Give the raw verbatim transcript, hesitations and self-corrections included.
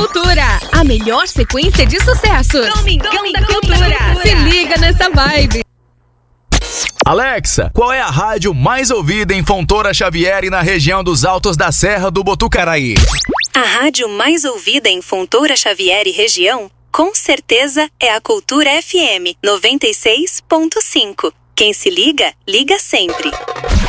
Cultura, a melhor sequência de sucessos. Domingão, Domingão da, Cultura. da Cultura. Se liga nessa vibe. Alexa, qual é a rádio mais ouvida em Fontoura Xavier e na região dos Altos da Serra do Botucaraí? A rádio mais ouvida em Fontoura Xavier e região, com certeza, é a Cultura F M noventa e seis ponto cinco. Quem se liga, liga sempre.